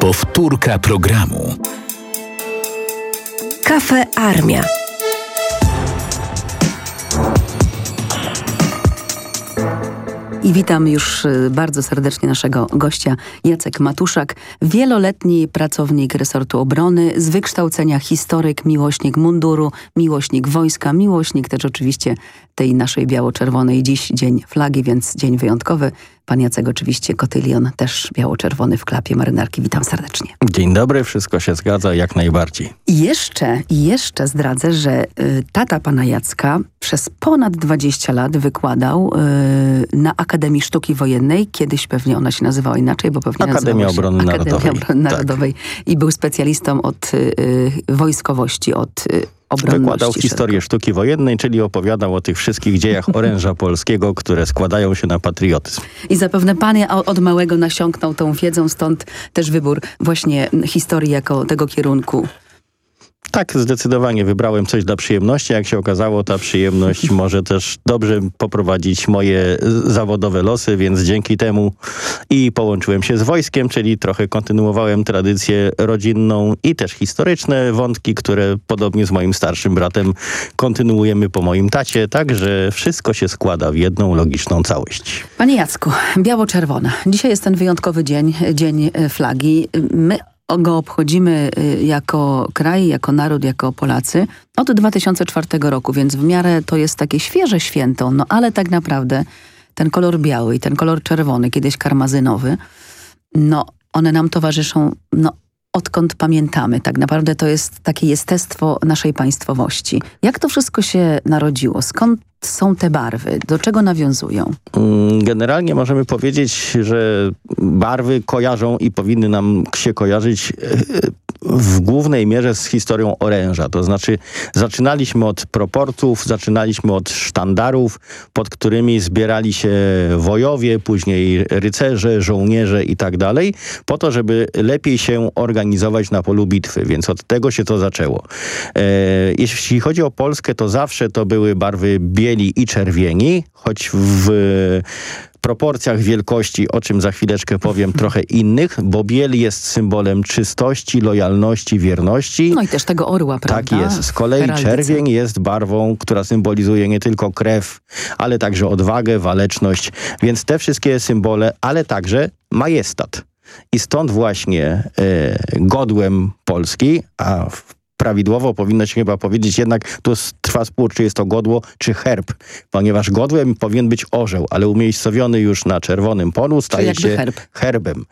Powtórka programu. Kafe Armia. I witam już bardzo serdecznie naszego gościa, Jacek Matuszak, wieloletni pracownik resortu obrony, z wykształcenia historyk, miłośnik munduru, miłośnik wojska, miłośnik też oczywiście tej naszej biało-czerwonej. Dziś dzień flagi, więc dzień wyjątkowy. Pan Jacek oczywiście kotylion, też biało-czerwony w klapie marynarki. Witam serdecznie. Dzień dobry, wszystko się zgadza, jak najbardziej. I jeszcze zdradzę, że tata pana Jacka przez ponad 20 lat wykładał na Akademii Sztuki Wojennej. Kiedyś pewnie ona się nazywała inaczej, bo pewnie Akademia Obrony Narodowej. Narodowej. Tak. I był specjalistą od wojskowości, od obronności. Wykładał historię sztuki wojennej, czyli opowiadał o tych wszystkich dziejach oręża polskiego, które składają się na patriotyzm. I zapewne pan od małego nasiąknął tą wiedzą, stąd też wybór właśnie historii jako tego kierunku. Tak, zdecydowanie wybrałem coś dla przyjemności. Jak się okazało, ta przyjemność może też dobrze poprowadzić moje zawodowe losy, więc dzięki temu i połączyłem się z wojskiem, czyli trochę kontynuowałem tradycję rodzinną i też historyczne wątki, które podobnie z moim starszym bratem kontynuujemy po moim tacie, także wszystko się składa w jedną logiczną całość. Panie Jacku, biało-czerwona. Dzisiaj jest ten wyjątkowy dzień, Dzień Flagi. My go obchodzimy jako kraj, jako naród, jako Polacy od 2004 roku, więc w miarę to jest takie świeże święto, no ale tak naprawdę ten kolor biały i ten kolor czerwony, kiedyś karmazynowy, no one nam towarzyszą, no odkąd pamiętamy. Tak naprawdę to jest takie jestestwo naszej państwowości. Jak to wszystko się narodziło? Skąd są te barwy? Do czego nawiązują? Generalnie możemy powiedzieć, że barwy kojarzą i powinny nam się kojarzyć w głównej mierze z historią oręża. To znaczy zaczynaliśmy od proporców, zaczynaliśmy od sztandarów, pod którymi zbierali się wojowie, później rycerze, żołnierze i tak dalej, po to, żeby lepiej się organizować na polu bitwy, więc od tego się to zaczęło. Jeśli chodzi o Polskę, to zawsze to były barwy bieli i czerwieni, choć w proporcjach wielkości, o czym za chwileczkę powiem, trochę innych, bo biel jest symbolem czystości, lojalności, wierności. No i też tego orła, prawda? Tak jest. Z kolei heraldyce. Czerwień jest barwą, która symbolizuje nie tylko krew, ale także odwagę, waleczność. Więc te wszystkie symbole, ale także majestat. I stąd właśnie godłem Polski, a prawidłowo powinno się chyba powiedzieć, jednak tu trwa spór, czy jest to godło, czy herb. Ponieważ godłem powinien być orzeł, ale umiejscowiony już na czerwonym polu staje się herbem.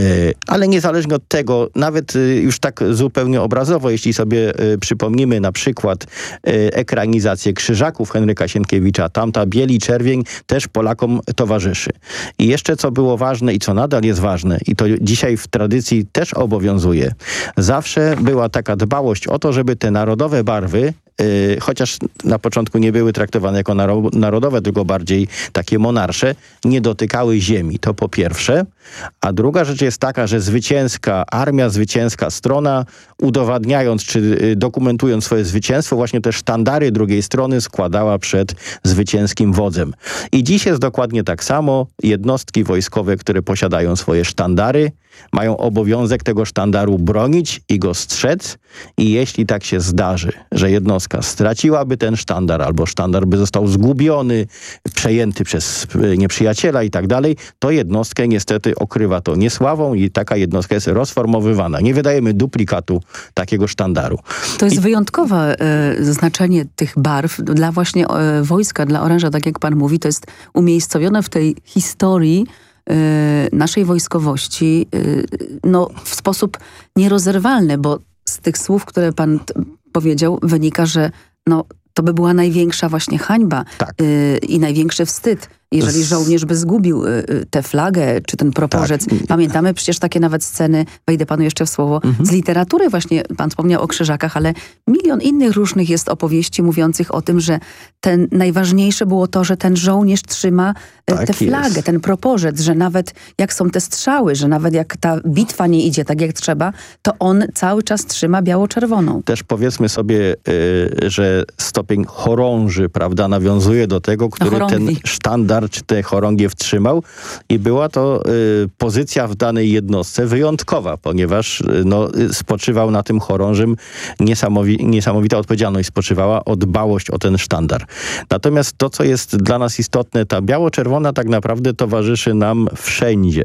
Ale niezależnie od tego, nawet już tak zupełnie obrazowo, jeśli sobie przypomnimy na przykład ekranizację Krzyżaków Henryka Sienkiewicza, tamta bieli czerwień też Polakom towarzyszy. I jeszcze co było ważne i co nadal jest ważne, i to dzisiaj w tradycji też obowiązuje, zawsze była taka dbałość o to, żeby te narodowe barwy, chociaż na początku nie były traktowane jako narodowe, tylko bardziej takie monarsze, nie dotykały ziemi. To po pierwsze. A druga rzecz jest taka, że zwycięska armia, zwycięska strona, udowadniając czy dokumentując swoje zwycięstwo, właśnie te sztandary drugiej strony składała przed zwycięskim wodzem. I dziś jest dokładnie tak samo. Jednostki wojskowe, które posiadają swoje sztandary, mają obowiązek tego sztandaru bronić i go strzec. I jeśli tak się zdarzy, że jednostka straciłaby ten sztandar, albo sztandar by został zgubiony, przejęty przez nieprzyjaciela i tak dalej, to jednostkę niestety okrywa to niesławą i taka jednostka jest rozformowywana. Nie wydajemy duplikatu takiego sztandaru. To jest wyjątkowe znaczenie tych barw dla właśnie wojska, dla oręża, tak jak pan mówi, to jest umiejscowione w tej historii naszej wojskowości no, w sposób nierozerwalny, bo z tych słów, które pan powiedział, wynika, że no, to by była największa właśnie hańba i największy wstyd, jeżeli żołnierz by zgubił tę flagę, czy ten proporzec. Tak. Pamiętamy przecież takie nawet sceny, wejdę panu jeszcze w słowo, z literatury właśnie, pan wspomniał o Krzyżakach, ale milion innych różnych jest opowieści mówiących o tym, że najważniejsze było to, że ten żołnierz trzyma tę flagę, ten proporzec, że nawet jak są te strzały, że nawet jak ta bitwa nie idzie tak jak trzeba, to on cały czas trzyma biało-czerwoną. Też powiedzmy sobie, że stopień chorąży, prawda, nawiązuje do tego, który ten sztandar sztandar, czy tę chorągiew trzymał i była to pozycja w danej jednostce wyjątkowa, ponieważ spoczywał na tym chorążym niesamowita odpowiedzialność spoczywała o dbałość o ten sztandar. Natomiast to, co jest dla nas istotne, ta biało-czerwona tak naprawdę towarzyszy nam wszędzie.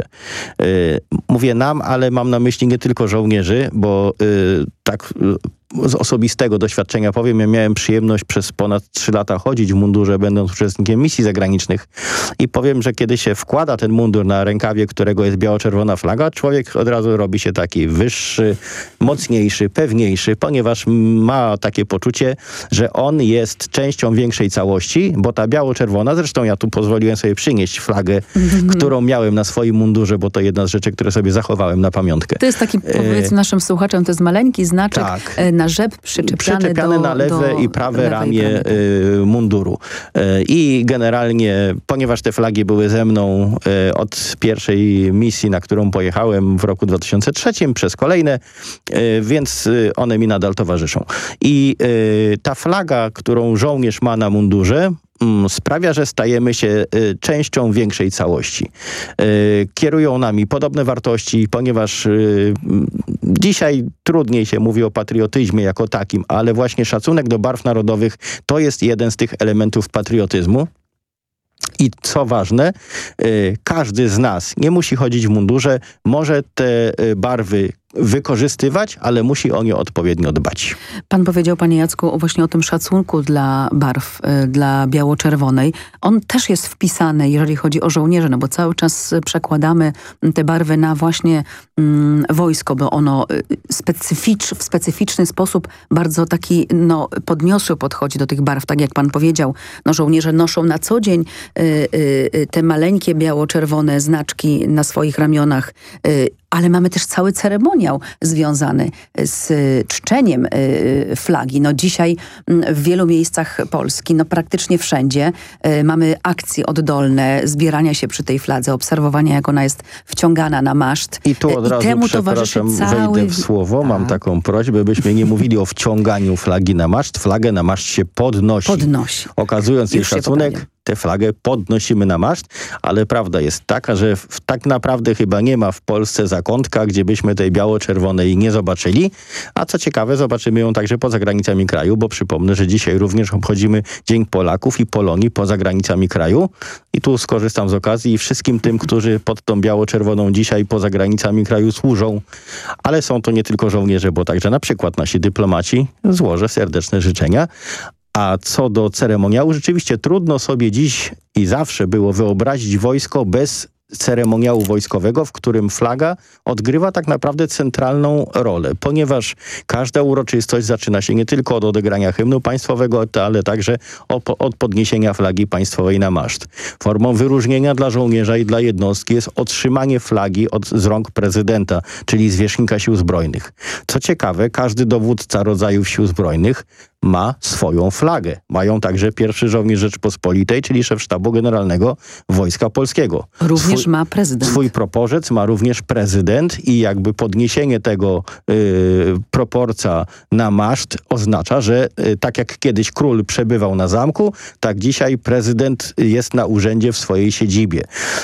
Mówię nam, ale mam na myśli nie tylko żołnierzy, bo tak z osobistego doświadczenia powiem, ja miałem przyjemność przez ponad 3 lata chodzić w mundurze, będąc uczestnikiem misji zagranicznych i powiem, że kiedy się wkłada ten mundur na rękawie, którego jest biało-czerwona flaga, człowiek od razu robi się taki wyższy, mocniejszy, pewniejszy, ponieważ ma takie poczucie, że on jest częścią większej całości, bo ta biało-czerwona, zresztą ja tu pozwoliłem sobie przynieść flagę, którą miałem na swoim mundurze, bo to jedna z rzeczy, które sobie zachowałem na pamiątkę. To jest taki, powiedzmy naszym słuchaczom, to jest maleńki znaczek, tak, na rzep przyczepiany na lewe i prawe ramię munduru. I generalnie, ponieważ te flagi były ze mną od pierwszej misji, na którą pojechałem w roku 2003, przez kolejne, więc one mi nadal towarzyszą. I ta flaga, którą żołnierz ma na mundurze, sprawia, że stajemy się częścią większej całości. Kierują nami podobne wartości, ponieważ dzisiaj trudniej się mówi o patriotyzmie jako takim, ale właśnie szacunek do barw narodowych to jest jeden z tych elementów patriotyzmu. I co ważne, każdy z nas nie musi chodzić w mundurze, może te barwy wykorzystywać, ale musi o nie odpowiednio dbać. Pan powiedział, panie Jacku, właśnie o tym szacunku dla barw, dla biało-czerwonej. On też jest wpisany, jeżeli chodzi o żołnierzy, no bo cały czas przekładamy te barwy na właśnie wojsko, bo ono w specyficzny sposób bardzo taki podniosły podchodzi do tych barw, tak jak pan powiedział. Żołnierze noszą na co dzień te maleńkie biało-czerwone znaczki na swoich ramionach, ale mamy też cały ceremoniał związany z czczeniem flagi. Dzisiaj w wielu miejscach Polski, praktycznie wszędzie mamy akcje oddolne, zbierania się przy tej fladze, obserwowania, jak ona jest wciągana na maszt. I tu od razu, temu towarzyszy wejdę w słowo. Mam taką prośbę, byśmy nie mówili o wciąganiu flagi na maszt. Flagę na maszt się podnosi. Okazując jej szacunek, tę flagę podnosimy na maszt, ale prawda jest taka, że tak naprawdę chyba nie ma w Polsce zakątka, gdzie byśmy tej biało-czerwonej nie zobaczyli, a co ciekawe, zobaczymy ją także poza granicami kraju, bo przypomnę, że dzisiaj również obchodzimy Dzień Polaków i Polonii poza granicami kraju i tu skorzystam z okazji i wszystkim tym, którzy pod tą biało-czerwoną dzisiaj poza granicami kraju służą, ale są to nie tylko żołnierze, bo także na przykład nasi dyplomaci, złożę serdeczne życzenia. A co do ceremoniału, rzeczywiście trudno sobie dziś i zawsze było wyobrazić wojsko bez ceremoniału wojskowego, w którym flaga odgrywa tak naprawdę centralną rolę, ponieważ każda uroczystość zaczyna się nie tylko od odegrania hymnu państwowego, ale także od podniesienia flagi państwowej na maszt. Formą wyróżnienia dla żołnierza i dla jednostki jest otrzymanie flagi z rąk prezydenta, czyli zwierzchnika Sił Zbrojnych. Co ciekawe, każdy dowódca rodzajów Sił Zbrojnych ma swoją flagę. Mają także pierwszy żołnierz Rzeczypospolitej, czyli szef Sztabu Generalnego Wojska Polskiego. Również ma prezydent. Swój proporzec ma również prezydent i jakby podniesienie tego proporca na maszt oznacza, że tak jak kiedyś król przebywał na zamku, tak dzisiaj prezydent jest na urzędzie w swojej siedzibie.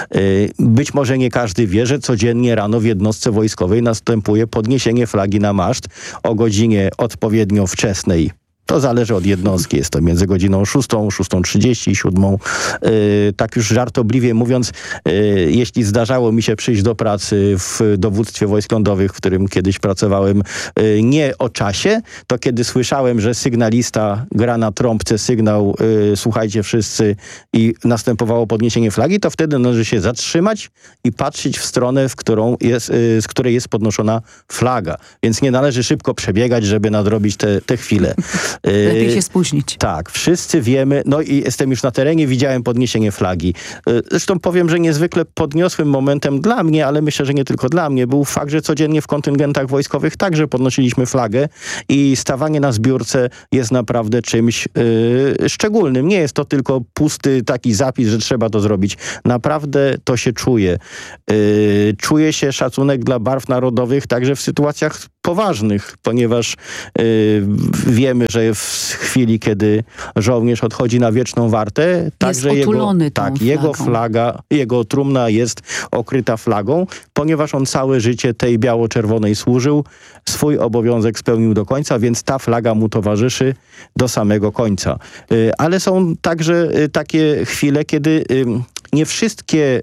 Być może nie każdy wie, że codziennie rano w jednostce wojskowej następuje podniesienie flagi na maszt o godzinie odpowiednio wczesnej. To zależy od jednostki. Jest to między godziną 6, 6:30 i 7. Tak już żartobliwie mówiąc, jeśli zdarzało mi się przyjść do pracy w dowództwie wojsk lądowych, w którym kiedyś pracowałem, nie o czasie, to kiedy słyszałem, że sygnalista gra na trąbce sygnał słuchajcie wszyscy i następowało podniesienie flagi, to wtedy należy się zatrzymać i patrzeć w stronę, z której jest podnoszona flaga. Więc nie należy szybko przebiegać, żeby nadrobić te chwile. Lepiej się spóźnić. Tak, wszyscy wiemy, i jestem już na terenie, widziałem podniesienie flagi. Zresztą powiem, że niezwykle podniosłym momentem dla mnie, ale myślę, że nie tylko dla mnie, był fakt, że codziennie w kontyngentach wojskowych także podnosiliśmy flagę i stawanie na zbiórce jest naprawdę czymś szczególnym. Nie jest to tylko pusty taki zapis, że trzeba to zrobić. Naprawdę to się czuje. Czuje się szacunek dla barw narodowych także w sytuacjach poważnych, ponieważ wiemy, że w chwili, kiedy żołnierz odchodzi na wieczną wartę, także jego flaga, jego trumna jest okryta flagą, ponieważ on całe życie tej biało-czerwonej służył, swój obowiązek spełnił do końca, więc ta flaga mu towarzyszy do samego końca. Ale są także takie chwile, kiedy nie wszystkie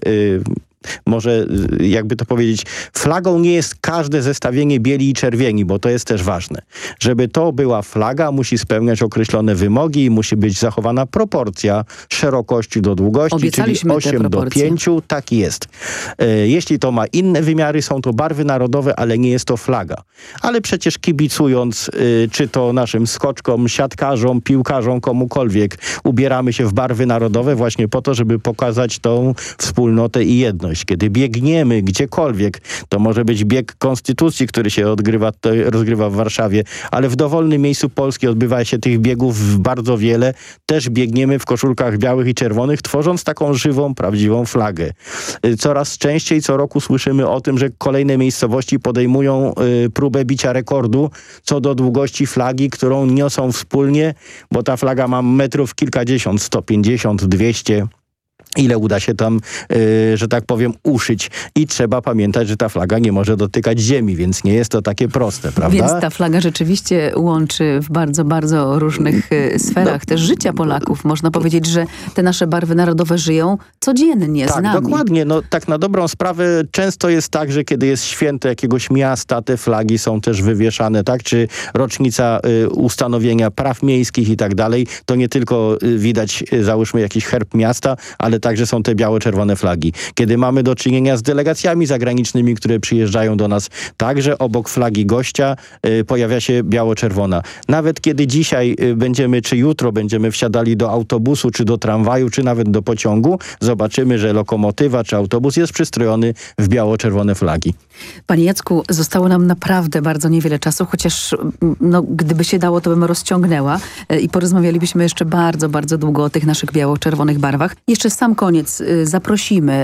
może jakby to powiedzieć, flagą nie jest każde zestawienie bieli i czerwieni, bo to jest też ważne. Żeby to była flaga, musi spełniać określone wymogi i musi być zachowana proporcja szerokości do długości, czyli 8 do 5, tak jest. Jeśli to ma inne wymiary, są to barwy narodowe, ale nie jest to flaga. Ale przecież kibicując, czy to naszym skoczkom, siatkarzom, piłkarzom, komukolwiek, ubieramy się w barwy narodowe właśnie po to, żeby pokazać tą wspólnotę i jedność. Kiedy biegniemy gdziekolwiek, to może być bieg Konstytucji, który się rozgrywa w Warszawie, ale w dowolnym miejscu Polski odbywa się tych biegów bardzo wiele. Też biegniemy w koszulkach białych i czerwonych, tworząc taką żywą, prawdziwą flagę. Coraz częściej co roku słyszymy o tym, że kolejne miejscowości podejmują próbę bicia rekordu co do długości flagi, którą niosą wspólnie, bo ta flaga ma metrów kilkadziesiąt, 150, 200. Ile uda się tam, że tak powiem, uszyć. I trzeba pamiętać, że ta flaga nie może dotykać ziemi, więc nie jest to takie proste, prawda? Więc ta flaga rzeczywiście łączy w bardzo, bardzo różnych sferach też życia Polaków. Można powiedzieć, że te nasze barwy narodowe żyją codziennie z nami. Tak, dokładnie. No, tak na dobrą sprawę często jest tak, że kiedy jest święto jakiegoś miasta, te flagi są też wywieszane, tak? Czy rocznica ustanowienia praw miejskich i tak dalej, to nie tylko widać, załóżmy, jakiś herb miasta, ale także są te biało-czerwone flagi. Kiedy mamy do czynienia z delegacjami zagranicznymi, które przyjeżdżają do nas, także obok flagi gościa pojawia się biało-czerwona. Nawet kiedy dzisiaj będziemy, czy jutro będziemy wsiadali do autobusu, czy do tramwaju, czy nawet do pociągu, zobaczymy, że lokomotywa, czy autobus jest przystrojony w biało-czerwone flagi. Panie Jacku, zostało nam naprawdę bardzo niewiele czasu, chociaż gdyby się dało, to bym rozciągnęła i porozmawialibyśmy jeszcze bardzo, bardzo długo o tych naszych biało-czerwonych barwach. Jeszcze sam koniec zaprosimy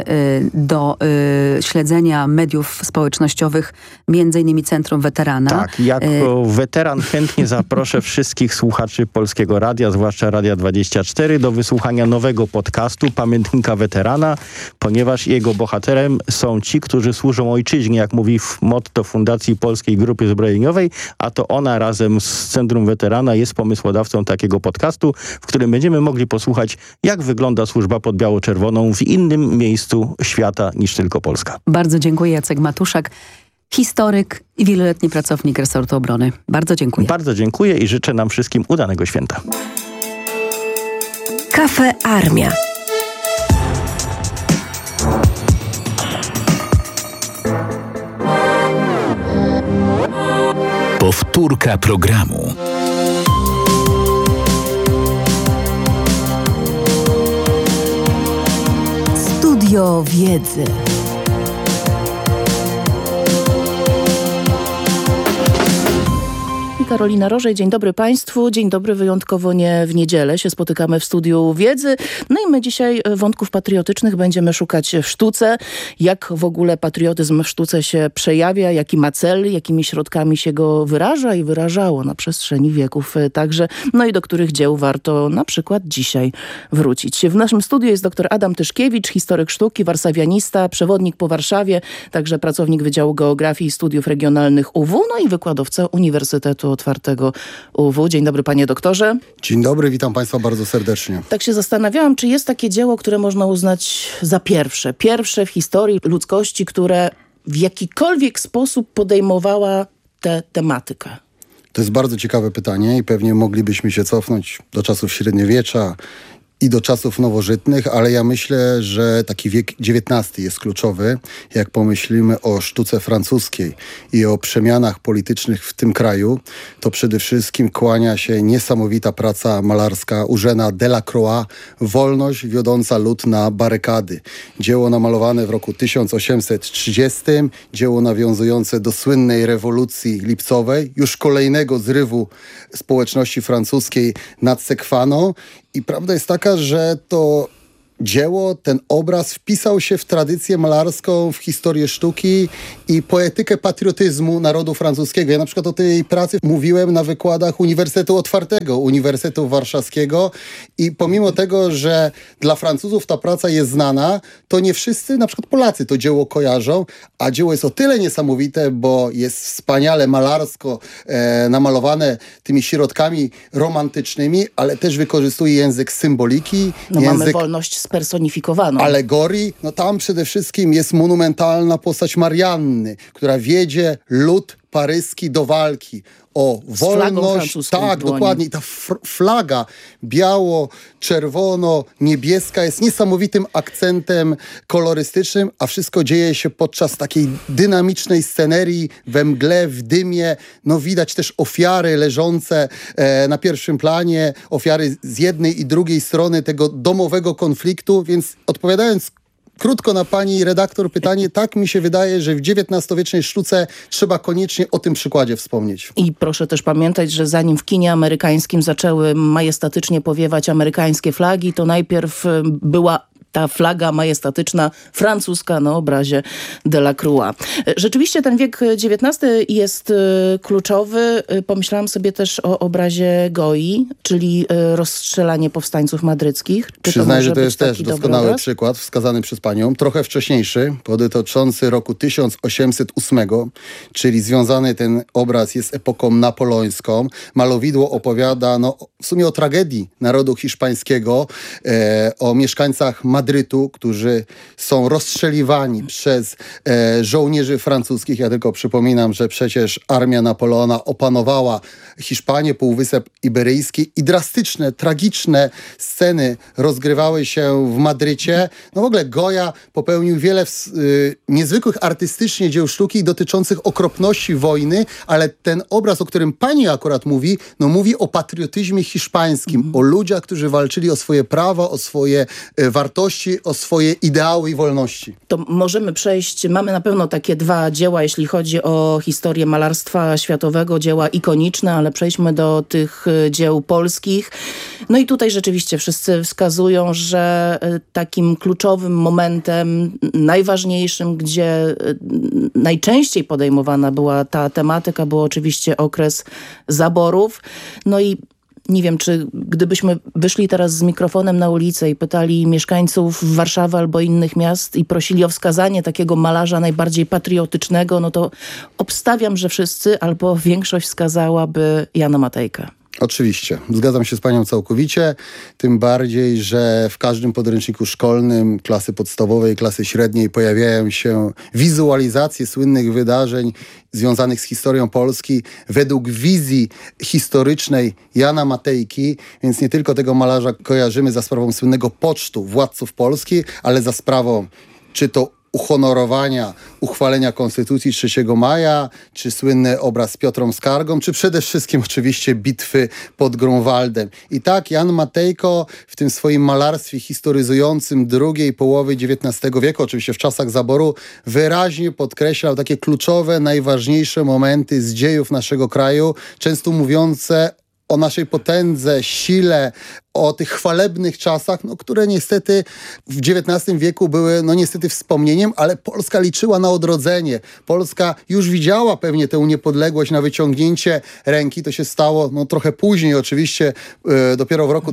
do śledzenia mediów społecznościowych, między innymi Centrum Weterana. Tak, jako weteran chętnie zaproszę wszystkich słuchaczy Polskiego Radia, zwłaszcza Radia 24, do wysłuchania nowego podcastu Pamiętnika Weterana, ponieważ jego bohaterem są ci, którzy służą ojczyźnie, jak mówi motto Fundacji Polskiej Grupy Zbrojeniowej, a to ona razem z Centrum Weterana jest pomysłodawcą takiego podcastu, w którym będziemy mogli posłuchać, jak wygląda służba pod biało-czerwoną w innym miejscu świata niż tylko Polska. Bardzo dziękuję. Jacek Matuszak, historyk i wieloletni pracownik resortu obrony. Bardzo dziękuję. Bardzo dziękuję i życzę nam wszystkim udanego święta. Kafe Armia. Powtórka programu. Studio Wiedzy. Karolina Rożej, dzień dobry Państwu. Dzień dobry, wyjątkowo nie w niedzielę się spotykamy w Studiu Wiedzy. No i my dzisiaj wątków patriotycznych będziemy szukać w sztuce. Jak w ogóle patriotyzm w sztuce się przejawia, jaki ma cel, jakimi środkami się go wyraża i wyrażało na przestrzeni wieków także. No i do których dzieł warto na przykład dzisiaj wrócić. W naszym studiu jest dr Adam Tyszkiewicz, historyk sztuki, warszawianista, przewodnik po Warszawie, także pracownik Wydziału Geografii i Studiów Regionalnych UW, no i wykładowca Uniwersytetu Otwartego UW. Dzień dobry, panie doktorze. Dzień dobry, witam państwa bardzo serdecznie. Tak się zastanawiałam, czy jest takie dzieło, które można uznać za pierwsze w historii ludzkości, które w jakikolwiek sposób podejmowała tę tematykę. To jest bardzo ciekawe pytanie i pewnie moglibyśmy się cofnąć do czasów średniowiecza i do czasów nowożytnych, ale ja myślę, że taki wiek XIX jest kluczowy. Jak pomyślimy o sztuce francuskiej i o przemianach politycznych w tym kraju, to przede wszystkim kłania się niesamowita praca malarska Eugène'a Delacroix, Wolność wiodąca lud na barykady. Dzieło namalowane w roku 1830, dzieło nawiązujące do słynnej rewolucji lipcowej, już kolejnego zrywu społeczności francuskiej nad Sekwaną. I prawda jest taka, że to dzieło, ten obraz wpisał się w tradycję malarską, w historię sztuki i poetykę patriotyzmu narodu francuskiego. Ja na przykład o tej pracy mówiłem na wykładach Uniwersytetu Otwartego, Uniwersytetu Warszawskiego i pomimo tego, że dla Francuzów ta praca jest znana, to nie wszyscy, na przykład Polacy, to dzieło kojarzą, a dzieło jest o tyle niesamowite, bo jest wspaniale malarsko namalowane tymi środkami romantycznymi, ale też wykorzystuje język symboliki, Mamy wolność spersonifikowaną. Alegorii. No tam przede wszystkim jest monumentalna postać Marianny, która wiedzie lud paryski do walki o wolność. Tak, dokładnie. I ta flaga biało-czerwono-niebieska jest niesamowitym akcentem kolorystycznym, a wszystko dzieje się podczas takiej dynamicznej scenerii, we mgle, w dymie. No widać też ofiary leżące na pierwszym planie, ofiary z jednej i drugiej strony tego domowego konfliktu, więc odpowiadając krótko na pani redaktor pytanie, tak mi się wydaje, że w XIX-wiecznej sztuce trzeba koniecznie o tym przykładzie wspomnieć. I proszę też pamiętać, że zanim w kinie amerykańskim zaczęły majestatycznie powiewać amerykańskie flagi, to najpierw była ta flaga majestatyczna francuska na obrazie Delacroix. Rzeczywiście ten wiek XIX jest kluczowy. Pomyślałam sobie też o obrazie Goi, czyli rozstrzelanie powstańców madryckich. Przyznaję, że to jest też doskonały przykład wskazany przez panią. Trochę wcześniejszy, dotyczący roku 1808, czyli związany ten obraz jest epoką napoleońską. Malowidło opowiada w sumie o tragedii narodu hiszpańskiego, o mieszkańcach Madrytu, którzy są rozstrzeliwani przez żołnierzy francuskich. Ja tylko przypominam, że przecież armia Napoleona opanowała Hiszpanię, Półwysep Iberyjski i drastyczne, tragiczne sceny rozgrywały się w Madrycie. No w ogóle Goya popełnił wiele niezwykłych artystycznie dzieł sztuki dotyczących okropności wojny, ale ten obraz, o którym pani akurat mówi, mówi o patriotyzmie hiszpańskim, o ludziach, którzy walczyli o swoje prawa, o swoje wartości, o swoje ideały i wolności. To możemy przejść, mamy na pewno takie dwa dzieła, jeśli chodzi o historię malarstwa światowego, dzieła ikoniczne, ale przejdźmy do tych dzieł polskich. No i tutaj rzeczywiście wszyscy wskazują, że takim kluczowym momentem, najważniejszym, gdzie najczęściej podejmowana była ta tematyka, był oczywiście okres zaborów. No i nie wiem, czy gdybyśmy wyszli teraz z mikrofonem na ulicę i pytali mieszkańców Warszawy albo innych miast i prosili o wskazanie takiego malarza najbardziej patriotycznego, no to obstawiam, że wszyscy albo większość wskazałaby Jana Matejkę. Oczywiście. Zgadzam się z panią całkowicie. Tym bardziej, że w każdym podręczniku szkolnym klasy podstawowej, klasy średniej pojawiają się wizualizacje słynnych wydarzeń związanych z historią Polski według wizji historycznej Jana Matejki, więc nie tylko tego malarza kojarzymy za sprawą słynnego pocztu władców Polski, ale za sprawą czy to uhonorowania, uchwalenia Konstytucji 3 maja, czy słynny obraz z Piotrem Skargą, czy przede wszystkim oczywiście bitwy pod Grunwaldem. I tak Jan Matejko w tym swoim malarstwie historyzującym drugiej połowy XIX wieku, oczywiście w czasach zaboru, wyraźnie podkreślał takie kluczowe, najważniejsze momenty z dziejów naszego kraju, często mówiące o naszej potędze, sile, o tych chwalebnych czasach, które niestety w XIX wieku były niestety wspomnieniem, ale Polska liczyła na odrodzenie. Polska już widziała pewnie tę niepodległość na wyciągnięcie ręki. To się stało trochę później oczywiście, dopiero w roku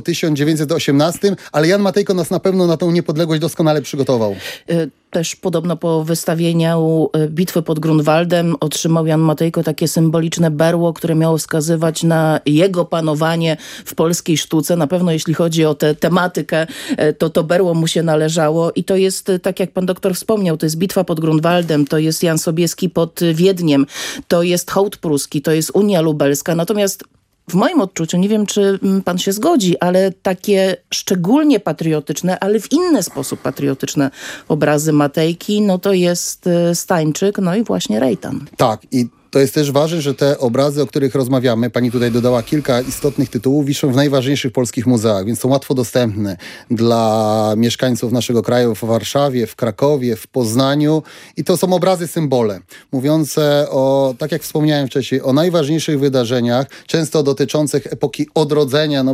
1918, ale Jan Matejko nas na pewno na tę niepodległość doskonale przygotował. Też podobno po wystawieniu bitwy pod Grunwaldem otrzymał Jan Matejko takie symboliczne berło, które miało wskazywać na jego panowanie w polskiej sztuce. Na pewno jeśli chodzi o tę tematykę, to berło mu się należało i to jest, tak jak pan doktor wspomniał, to jest bitwa pod Grunwaldem, to jest Jan Sobieski pod Wiedniem, to jest hołd pruski, to jest Unia Lubelska. Natomiast w moim odczuciu, nie wiem czy pan się zgodzi, ale takie szczególnie patriotyczne, ale w inny sposób patriotyczne obrazy Matejki, to jest Stańczyk, i właśnie Rejtan. Tak, i to jest też ważne, że te obrazy, o których rozmawiamy, pani tutaj dodała kilka istotnych tytułów, wiszą w najważniejszych polskich muzeach, więc są łatwo dostępne dla mieszkańców naszego kraju w Warszawie, w Krakowie, w Poznaniu i to są obrazy symbole, mówiące o, tak jak wspomniałem wcześniej, o najważniejszych wydarzeniach, często dotyczących epoki odrodzenia, bo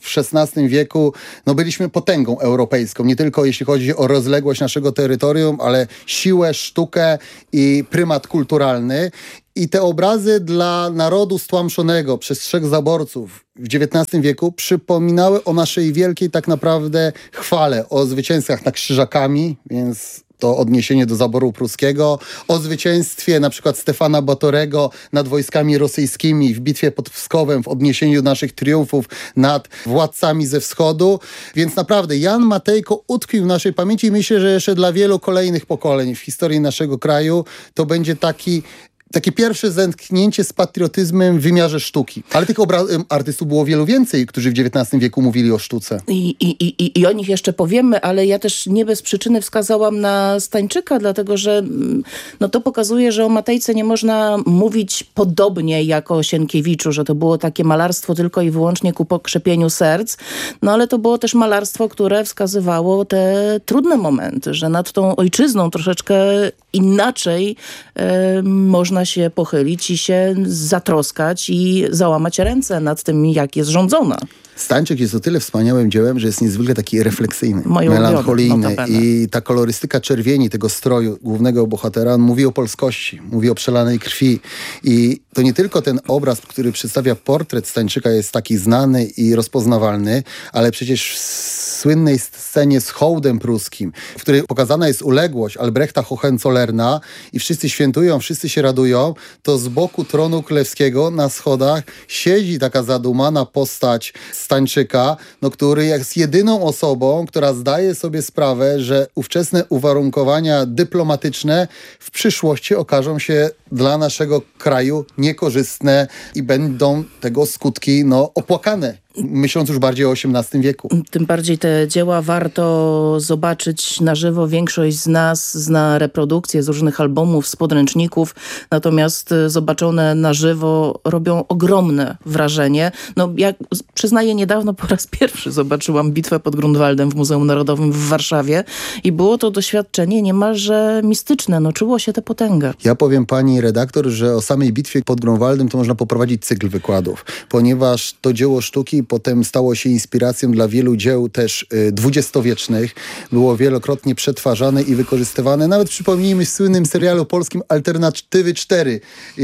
w XVI wieku byliśmy potęgą europejską, nie tylko jeśli chodzi o rozległość naszego terytorium, ale siłę, sztukę i prymat kulturalny. I te obrazy dla narodu stłamszonego przez 3 zaborców w XIX wieku przypominały o naszej wielkiej tak naprawdę chwale, o zwycięstwach nad Krzyżakami, więc to odniesienie do zaboru pruskiego, o zwycięstwie na przykład Stefana Batorego nad wojskami rosyjskimi w bitwie pod Pskowem w odniesieniu do naszych triumfów nad władcami ze wschodu. Więc naprawdę Jan Matejko utkwił w naszej pamięci i myślę, że jeszcze dla wielu kolejnych pokoleń w historii naszego kraju to będzie takie pierwsze zetknięcie z patriotyzmem w wymiarze sztuki. Ale tych artystów było wielu więcej, którzy w XIX wieku mówili o sztuce. I o nich jeszcze powiemy, ale ja też nie bez przyczyny wskazałam na Stańczyka, dlatego że to pokazuje, że o Matejce nie można mówić podobnie jak o Sienkiewiczu, że to było takie malarstwo tylko i wyłącznie ku pokrzepieniu serc, ale to było też malarstwo, które wskazywało te trudne momenty, że nad tą ojczyzną troszeczkę inaczej można się pochylić i się zatroskać i załamać ręce nad tym, jak jest rządzona. Stańczyk jest o tyle wspaniałym dziełem, że jest niezwykle taki refleksyjny, Moje melancholijny i ta kolorystyka czerwieni tego stroju głównego bohatera, on mówi o polskości, mówi o przelanej krwi i to nie tylko ten obraz, który przedstawia portret Stańczyka jest taki znany i rozpoznawalny, ale przecież w słynnej scenie z hołdem pruskim, w której pokazana jest uległość Albrechta Hohenzollerna i wszyscy świętują, wszyscy się radują, to z boku tronu królewskiego na schodach siedzi taka zadumana postać Stańczyka, który jest jedyną osobą, która zdaje sobie sprawę, że ówczesne uwarunkowania dyplomatyczne w przyszłości okażą się dla naszego kraju niekorzystne i będą tego skutki opłakane. Myśląc już bardziej o XVIII wieku. Tym bardziej te dzieła warto zobaczyć na żywo. Większość z nas zna reprodukcje z różnych albumów, z podręczników, natomiast zobaczone na żywo robią ogromne wrażenie. Ja przyznaję, niedawno po raz pierwszy zobaczyłam Bitwę pod Grunwaldem w Muzeum Narodowym w Warszawie i było to doświadczenie niemalże mistyczne. Czuło się tę potęgę. Ja powiem pani redaktor, że o samej Bitwie pod Grunwaldem to można poprowadzić cykl wykładów, ponieważ to dzieło sztuki potem stało się inspiracją dla wielu dzieł też dwudziestowiecznych. Było wielokrotnie przetwarzane i wykorzystywane. Nawet przypomnijmy w słynnym serialu polskim Alternatywy 4.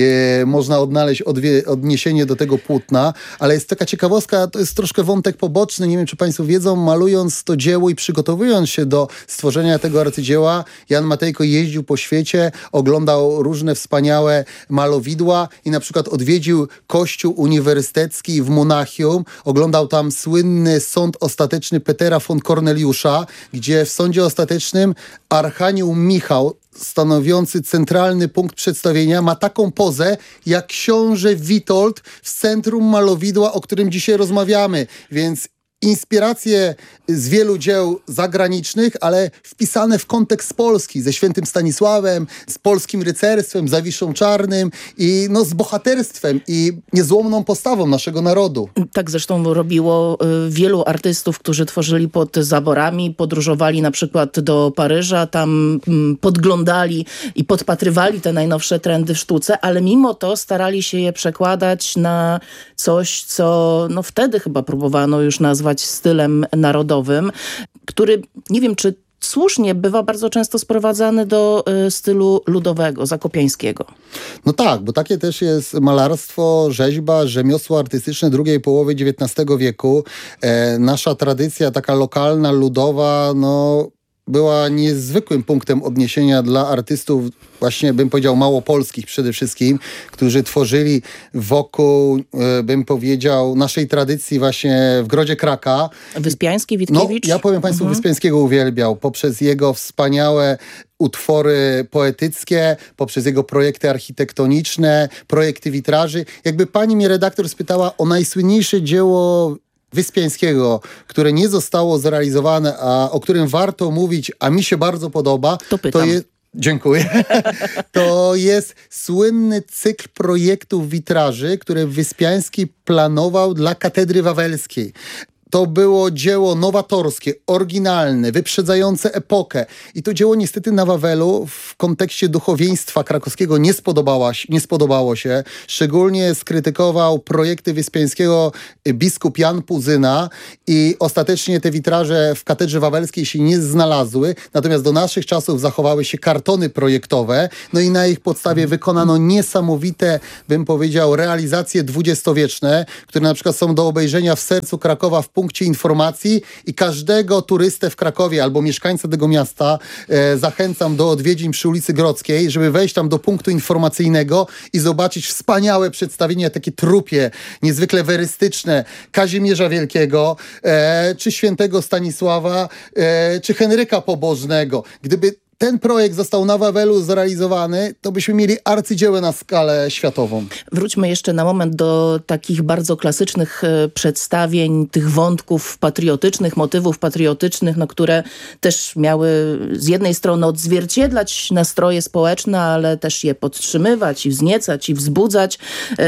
Można odnaleźć odniesienie do tego płótna, ale jest taka ciekawostka, to jest troszkę wątek poboczny, nie wiem czy państwo wiedzą, malując to dzieło i przygotowując się do stworzenia tego arcydzieła, Jan Matejko jeździł po świecie, oglądał różne wspaniałe malowidła i na przykład odwiedził kościół uniwersytecki w Monachium, oglądał tam słynny sąd ostateczny Petera von Corneliusza, gdzie w sądzie ostatecznym Archanioł Michał, stanowiący centralny punkt przedstawienia, ma taką pozę jak książę Witold w centrum malowidła, o którym dzisiaj rozmawiamy. Więc inspiracje z wielu dzieł zagranicznych, ale wpisane w kontekst polski, ze świętym Stanisławem, z polskim rycerstwem, Zawiszą Czarnym i z bohaterstwem i niezłomną postawą naszego narodu. Tak zresztą robiło wielu artystów, którzy tworzyli pod zaborami, podróżowali na przykład do Paryża, tam podglądali i podpatrywali te najnowsze trendy w sztuce, ale mimo to starali się je przekładać na coś, co wtedy chyba próbowano już nazwać stylem narodowym, który, nie wiem czy słusznie, bywa bardzo często sprowadzany do stylu ludowego, zakopiańskiego. Tak, bo takie też jest malarstwo, rzeźba, rzemiosło artystyczne drugiej połowy XIX wieku. Nasza tradycja taka lokalna, ludowa, była niezwykłym punktem odniesienia dla artystów, właśnie bym powiedział małopolskich przede wszystkim, którzy tworzyli wokół, bym powiedział, naszej tradycji właśnie w Grodzie Kraka. Wyspiański, Witkiewicz? Ja powiem państwu, Wyspiańskiego uwielbiał poprzez jego wspaniałe utwory poetyckie, poprzez jego projekty architektoniczne, projekty witraży. Jakby pani mnie redaktor spytała o najsłynniejsze dzieło Wyspiańskiego, które nie zostało zrealizowane, a o którym warto mówić, a mi się bardzo podoba, to jest... Dziękuję. To jest słynny cykl projektów witraży, które Wyspiański planował dla Katedry Wawelskiej. To było dzieło nowatorskie, oryginalne, wyprzedzające epokę. I to dzieło niestety na Wawelu w kontekście duchowieństwa krakowskiego nie spodobało się. Szczególnie skrytykował projekty Wyspiańskiego biskup Jan Puzyna i ostatecznie te witraże w katedrze wawelskiej się nie znalazły. Natomiast do naszych czasów zachowały się kartony projektowe. No i na ich podstawie wykonano niesamowite, bym powiedział, realizacje dwudziestowieczne, które na przykład są do obejrzenia w sercu Krakowa w punkcie informacji i każdego turystę w Krakowie albo mieszkańca tego miasta zachęcam do odwiedzin przy ulicy Grodzkiej, żeby wejść tam do punktu informacyjnego i zobaczyć wspaniałe przedstawienia, takie trupie, niezwykle werystyczne Kazimierza Wielkiego, czy świętego Stanisława, czy Henryka Pobożnego. Gdyby ten projekt został na Wawelu zrealizowany, to byśmy mieli arcydzieło na skalę światową. Wróćmy jeszcze na moment do takich bardzo klasycznych przedstawień, tych wątków patriotycznych, motywów patriotycznych, no, które też miały z jednej strony odzwierciedlać nastroje społeczne, ale też je podtrzymywać i wzniecać i wzbudzać.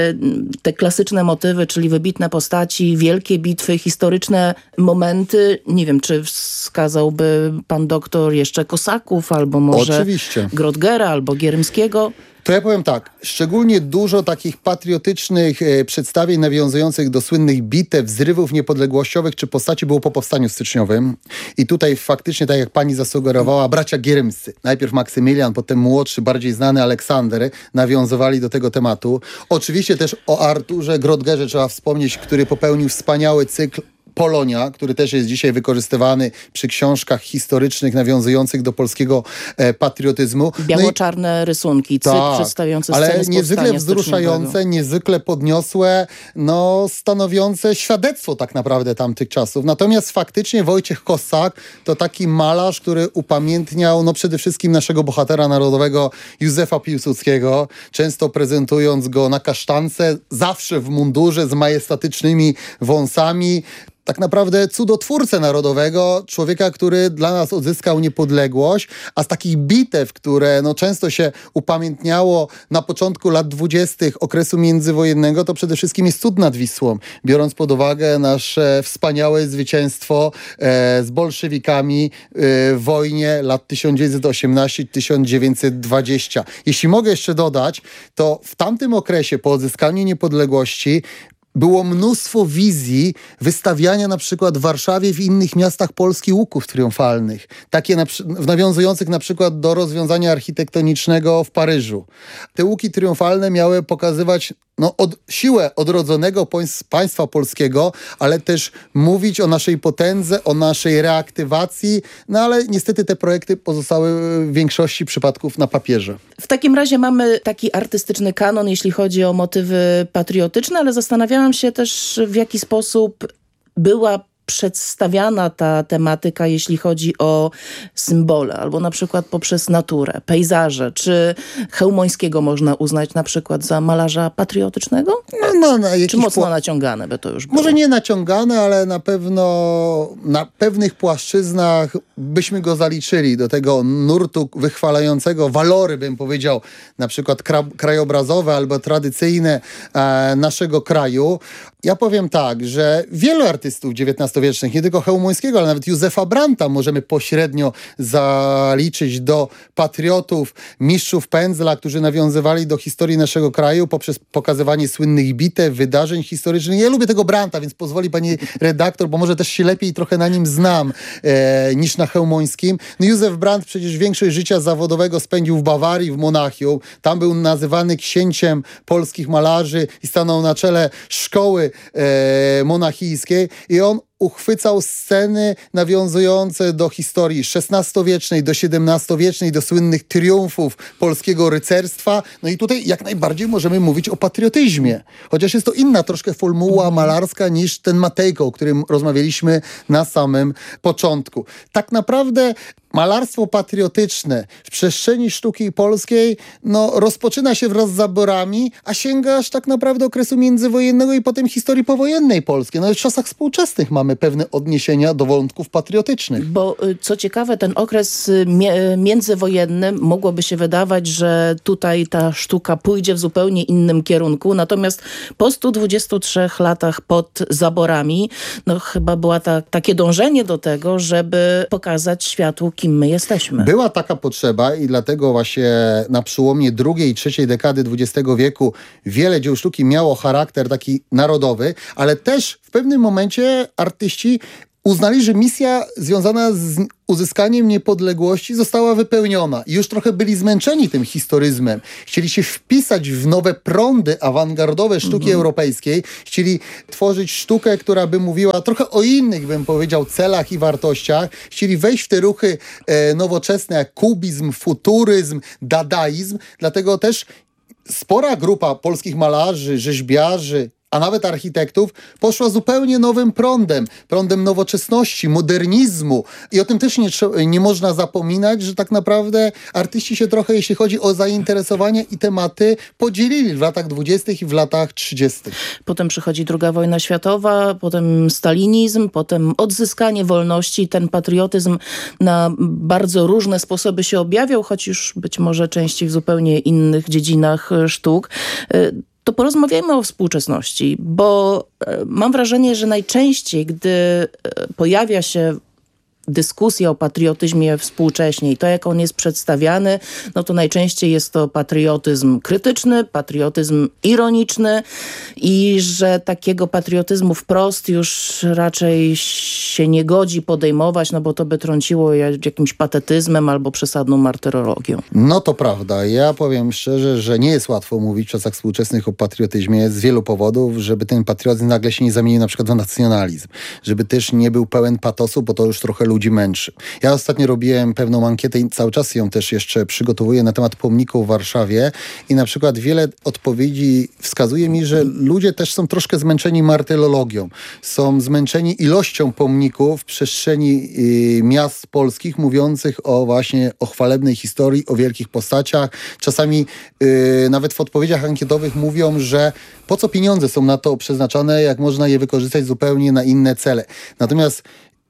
Te klasyczne motywy, czyli wybitne postaci, wielkie bitwy, historyczne momenty. Nie wiem, czy wskazałby pan doktor jeszcze Kosaków, albo może Oczywiście. Grodgera, albo Gierymskiego. To ja powiem tak, szczególnie dużo takich patriotycznych przedstawień nawiązujących do słynnych bitew, zrywów niepodległościowych czy postaci było po powstaniu styczniowym. I tutaj faktycznie, tak jak pani zasugerowała, bracia Gierymscy, najpierw Maksymilian, potem młodszy, bardziej znany Aleksander, nawiązywali do tego tematu. Oczywiście też o Arturze Grodgerze trzeba wspomnieć, który popełnił wspaniały cykl Polonia, który też jest dzisiaj wykorzystywany przy książkach historycznych nawiązujących do polskiego patriotyzmu. Biało-czarne rysunki, cykl przedstawiający sceny z powstania niezwykle wzruszające, styczniowego. niezwykle podniosłe, stanowiące świadectwo tak naprawdę tamtych czasów. Natomiast faktycznie Wojciech Kossak to taki malarz, który upamiętniał przede wszystkim naszego bohatera narodowego Józefa Piłsudskiego, często prezentując go na kasztance, zawsze w mundurze z majestatycznymi wąsami. Tak naprawdę cudotwórcę narodowego, człowieka, który dla nas odzyskał niepodległość, a z takich bitew, które często się upamiętniało na początku lat 20. okresu międzywojennego, to przede wszystkim jest Cud nad Wisłą, biorąc pod uwagę nasze wspaniałe zwycięstwo z bolszewikami w wojnie lat 1918-1920. Jeśli mogę jeszcze dodać, to w tamtym okresie po odzyskaniu niepodległości było mnóstwo wizji wystawiania na przykład w Warszawie, w innych miastach Polski łuków triumfalnych. Takie nawiązujących na przykład do rozwiązania architektonicznego w Paryżu. Te łuki triumfalne miały pokazywać siłę odrodzonego państwa polskiego, ale też mówić o naszej potędze, o naszej reaktywacji, ale niestety te projekty pozostały w większości przypadków na papierze. W takim razie mamy taki artystyczny kanon, jeśli chodzi o motywy patriotyczne, ale zastanawiałam się też, w jaki sposób była przedstawiana ta tematyka, jeśli chodzi o symbole, albo na przykład poprzez naturę, pejzaże. Czy Chełmońskiego można uznać na przykład za malarza patriotycznego? Czy mocno naciągane by to już było? Może nie naciągane, ale na pewno na pewnych płaszczyznach byśmy go zaliczyli do tego nurtu wychwalającego walory, bym powiedział, na przykład krajobrazowe albo tradycyjne naszego kraju. Ja powiem tak, że wielu artystów XIX-wiecznych, nie tylko Chełmońskiego, ale nawet Józefa Brandta możemy pośrednio zaliczyć do patriotów, mistrzów pędzla, którzy nawiązywali do historii naszego kraju poprzez pokazywanie słynnych bitew, wydarzeń historycznych. Ja lubię tego Brandta, więc pozwoli pani redaktor, bo może też się lepiej trochę na nim znam niż na Chełmońskim. Józef Brandt przecież większość życia zawodowego spędził w Bawarii, w Monachium. Tam był nazywany księciem polskich malarzy i stanął na czele szkoły monachijskiej i on uchwycał sceny nawiązujące do historii XVI-wiecznej, do XVII-wiecznej, do słynnych triumfów polskiego rycerstwa. I tutaj jak najbardziej możemy mówić o patriotyzmie. Chociaż jest to inna troszkę formuła malarska niż ten Matejko, o którym rozmawialiśmy na samym początku. Tak naprawdę malarstwo patriotyczne w przestrzeni sztuki polskiej rozpoczyna się wraz z zaborami, a sięga aż tak naprawdę okresu międzywojennego i potem historii powojennej polskiej. W czasach współczesnych mamy pewne odniesienia do wątków patriotycznych. Bo co ciekawe, ten okres międzywojenny mogłoby się wydawać, że tutaj ta sztuka pójdzie w zupełnie innym kierunku, natomiast po 123 latach pod zaborami chyba była takie dążenie do tego, żeby pokazać światu, kim my jesteśmy. Była taka potrzeba i dlatego właśnie na przełomie drugiej i trzeciej dekady XX wieku wiele dzieł sztuki miało charakter taki narodowy, ale też w pewnym momencie artyści uznali, że misja związana z uzyskaniem niepodległości została wypełniona. I już trochę byli zmęczeni tym historyzmem. Chcieli się wpisać w nowe prądy awangardowe sztuki europejskiej. Chcieli tworzyć sztukę, która by mówiła trochę o innych, bym powiedział, celach i wartościach. Chcieli wejść w te ruchy nowoczesne jak kubizm, futuryzm, dadaizm. Dlatego też spora grupa polskich malarzy, rzeźbiarzy, a nawet architektów, poszła zupełnie nowym prądem nowoczesności, modernizmu. I o tym też nie można zapominać, że tak naprawdę artyści się trochę, jeśli chodzi o zainteresowania i tematy, podzielili w latach 20. i w latach 30. Potem przychodzi II wojna światowa, potem stalinizm, potem odzyskanie wolności. Ten patriotyzm na bardzo różne sposoby się objawiał, choć już być może częściej w zupełnie innych dziedzinach sztuk. To porozmawiajmy o współczesności, bo mam wrażenie, że najczęściej, gdy pojawia się dyskusja o patriotyzmie współcześnie i to, jak on jest przedstawiany, to najczęściej jest to patriotyzm krytyczny, patriotyzm ironiczny i że takiego patriotyzmu wprost już raczej się nie godzi podejmować, bo to by trąciło jakimś patetyzmem albo przesadną martyrologią. To prawda. Ja powiem szczerze, że nie jest łatwo mówić w czasach współczesnych o patriotyzmie z wielu powodów, żeby ten patriotyzm nagle się nie zamienił na przykład w nacjonalizm. Żeby też nie był pełen patosu, bo to już trochę ludzi męczy. Ja ostatnio robiłem pewną ankietę i cały czas ją też jeszcze przygotowuję na temat pomników w Warszawie i na przykład wiele odpowiedzi wskazuje mi, że ludzie też są troszkę zmęczeni martyrologią. Są zmęczeni ilością pomników w przestrzeni miast polskich mówiących o chwalebnej historii, o wielkich postaciach. Czasami nawet w odpowiedziach ankietowych mówią, że po co pieniądze są na to przeznaczone, jak można je wykorzystać zupełnie na inne cele. Natomiast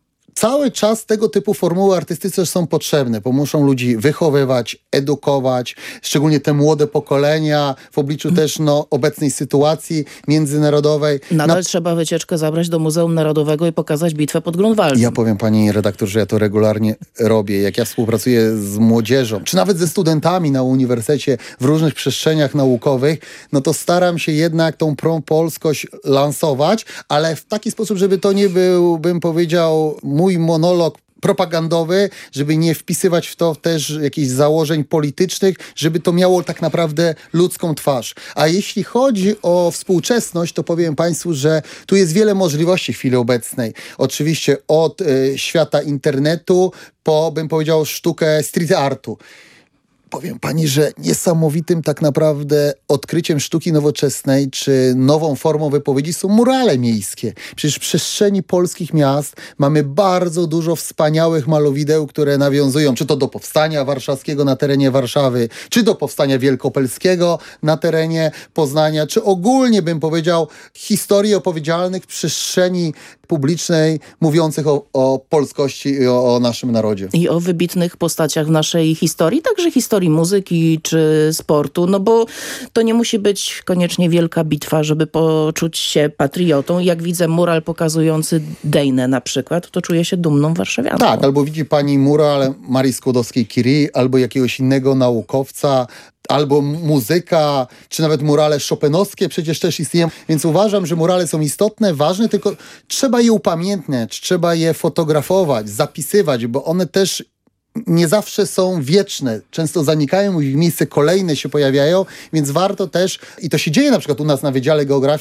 cały czas tego typu formuły artystyczne są potrzebne, bo muszą ludzi wychowywać, edukować, szczególnie te młode pokolenia w obliczu też obecnej sytuacji międzynarodowej. Nadal trzeba wycieczkę zabrać do Muzeum Narodowego i pokazać bitwę pod Grunwaldem. Ja powiem pani redaktor, że ja to regularnie robię. Jak ja współpracuję z młodzieżą, czy nawet ze studentami na uniwersytecie w różnych przestrzeniach naukowych, to staram się jednak tą propolskość lansować, ale w taki sposób, żeby to nie był, bym powiedział, mój monolog propagandowy, żeby nie wpisywać w to też jakichś założeń politycznych, żeby to miało tak naprawdę ludzką twarz. A jeśli chodzi o współczesność, to powiem państwu, że tu jest wiele możliwości w chwili obecnej. Oczywiście od świata internetu po, bym powiedział, sztukę street artu. Powiem pani, że niesamowitym tak naprawdę odkryciem sztuki nowoczesnej czy nową formą wypowiedzi są murale miejskie. Przecież w przestrzeni polskich miast mamy bardzo dużo wspaniałych malowideł, które nawiązują czy to do powstania warszawskiego na terenie Warszawy, czy do powstania wielkopolskiego na terenie Poznania, czy ogólnie bym powiedział historii opowiedzialnych w przestrzeni publicznej mówiących o polskości i o naszym narodzie. I o wybitnych postaciach w naszej historii, także historii muzyki czy sportu, bo to nie musi być koniecznie wielka bitwa, żeby poczuć się patriotą. Jak widzę mural pokazujący Dejnę na przykład, to czuję się dumną warszawianką. Tak, albo widzi pani mural Marii Skłodowskiej-Curie, albo jakiegoś innego naukowca, albo muzyka, czy nawet murale chopinowskie przecież też istnieją. Więc uważam, że murale są istotne, ważne, tylko trzeba je upamiętniać, trzeba je fotografować, zapisywać, bo one też nie zawsze są wieczne. Często zanikają, ich miejsce kolejne się pojawiają, więc warto też, i to się dzieje na przykład u nas na Wydziale Geografii,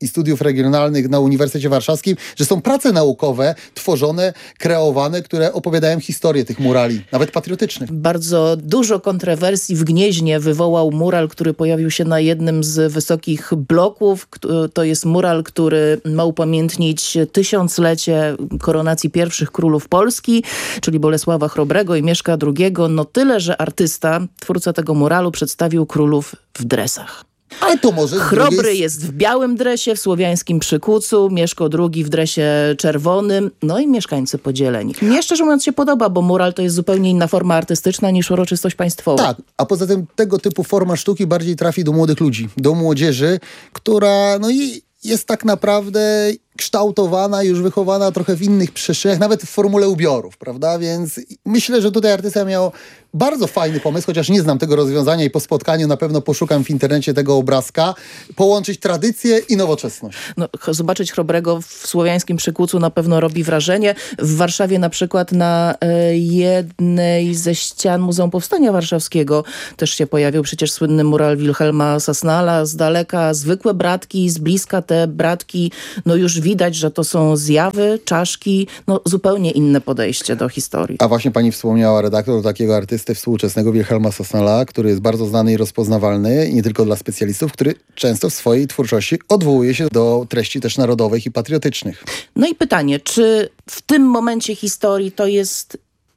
i Studiów Regionalnych na Uniwersytecie Warszawskim, że są prace naukowe tworzone, kreowane, które opowiadają historię tych murali, nawet patriotycznych. Bardzo dużo kontrowersji w Gnieźnie wywołał mural, który pojawił się na jednym z wysokich bloków. To jest mural, który ma upamiętnić 1000-lecie koronacji pierwszych królów Polski, czyli Bolesława Chrobrego i Mieszka II. No tyle, że artysta, twórca tego muralu, przedstawił królów w dresach. Ale to może... Chrobry jest w białym dresie, w słowiańskim przykucu, Mieszko II w dresie czerwonym, no i mieszkańcy podzieleni. Mnie szczerze mówiąc się podoba, bo mural to jest zupełnie inna forma artystyczna niż uroczystość państwowa. Tak, a poza tym tego typu forma sztuki bardziej trafi do młodych ludzi, do młodzieży, która jest tak naprawdę kształtowana, już wychowana trochę w innych przestrzeniach, nawet w formule ubiorów, prawda? Więc myślę, że tutaj artysta miał bardzo fajny pomysł, chociaż nie znam tego rozwiązania i po spotkaniu na pewno poszukam w internecie tego obrazka, połączyć tradycję i nowoczesność. No, zobaczyć Chrobrego w słowiańskim przykucu na pewno robi wrażenie. W Warszawie na przykład na jednej ze ścian Muzeum Powstania Warszawskiego też się pojawił przecież słynny mural Wilhelma Sasnala. Z daleka zwykłe bratki, z bliska te bratki, no już widać, że to są zjawy, czaszki, no zupełnie inne podejście do historii. A właśnie pani wspomniała redaktor takiego artysty współczesnego Wilhelma Sasnala, który jest bardzo znany i rozpoznawalny, nie tylko dla specjalistów, który często w swojej twórczości odwołuje się do treści też narodowych i patriotycznych. No i pytanie, czy w tym momencie historii to jest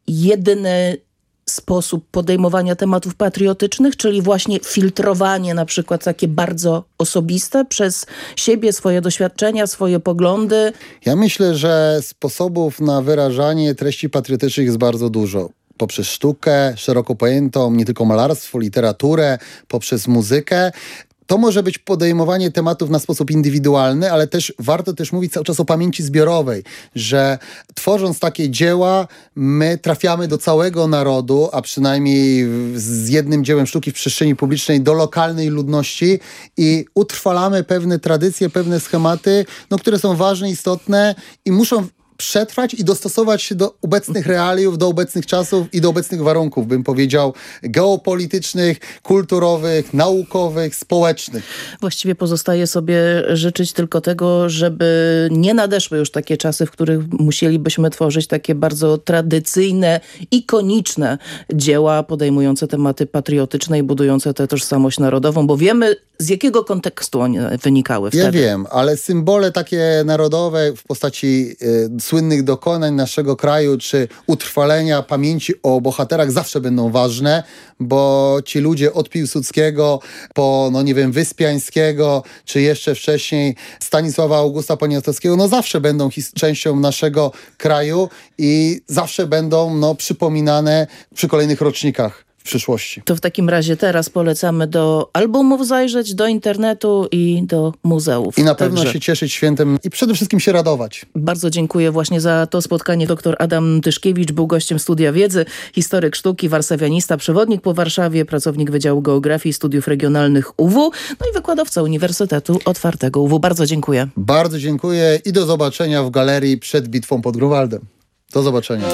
jedyny sposób podejmowania tematów patriotycznych, czyli właśnie filtrowanie na przykład takie bardzo osobiste przez siebie, swoje doświadczenia, swoje poglądy? Ja myślę, że sposobów na wyrażanie treści patriotycznych jest bardzo dużo. Poprzez sztukę szeroko pojętą, nie tylko malarstwo, literaturę, poprzez muzykę. To może być podejmowanie tematów na sposób indywidualny, ale też warto też mówić cały czas o pamięci zbiorowej, że tworząc takie dzieła, my trafiamy do całego narodu, a przynajmniej z jednym dziełem sztuki w przestrzeni publicznej do lokalnej ludności i utrwalamy pewne tradycje, pewne schematy, które są ważne, istotne i muszą przetrwać i dostosować się do obecnych realiów, do obecnych czasów i do obecnych warunków, bym powiedział, geopolitycznych, kulturowych, naukowych, społecznych. Właściwie pozostaje sobie życzyć tylko tego, żeby nie nadeszły już takie czasy, w których musielibyśmy tworzyć takie bardzo tradycyjne, ikoniczne dzieła podejmujące tematy patriotyczne i budujące tę tożsamość narodową, bo wiemy, z jakiego kontekstu one wynikały wtedy. Ja wiem, ale symbole takie narodowe w postaci słynnych dokonań naszego kraju, czy utrwalenia pamięci o bohaterach zawsze będą ważne, bo ci ludzie od Piłsudskiego po, Wyspiańskiego, czy jeszcze wcześniej Stanisława Augusta Poniatowskiego, zawsze będą częścią naszego kraju i zawsze będą przypominane przy kolejnych rocznikach w przyszłości. To w takim razie teraz polecamy do albumów zajrzeć, do internetu i do muzeów. I na pewno się cieszyć świętem i przede wszystkim się radować. Bardzo dziękuję właśnie za to spotkanie. Dr Adam Tyszkiewicz był gościem Studia Wiedzy, historyk sztuki, warszawianista, przewodnik po Warszawie, pracownik Wydziału Geografii i Studiów Regionalnych UW, no i wykładowca Uniwersytetu Otwartego UW. Bardzo dziękuję. Bardzo dziękuję i do zobaczenia w galerii przed bitwą pod Grunwaldem. Do zobaczenia.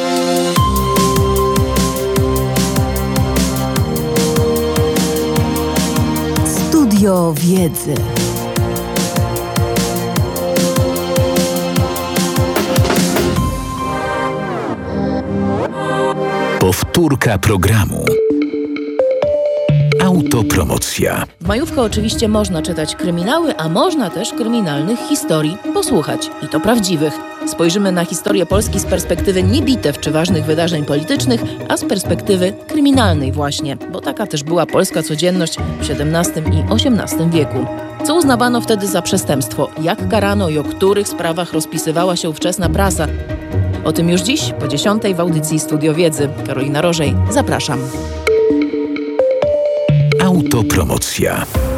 Studio Wiedzy. Powtórka programu. Autopromocja. W majówkę oczywiście można czytać kryminały, a można też kryminalnych historii posłuchać. I to prawdziwych. Spojrzymy na historię Polski z perspektywy nie bitew czy ważnych wydarzeń politycznych, a z perspektywy kryminalnej właśnie, bo taka też była polska codzienność w XVII i XVIII wieku. Co uznawano wtedy za przestępstwo? Jak karano i o których sprawach rozpisywała się ówczesna prasa? O tym już dziś po 10:00 w audycji Studio Wiedzy. Karolina Rożej, zapraszam. Autopromocja.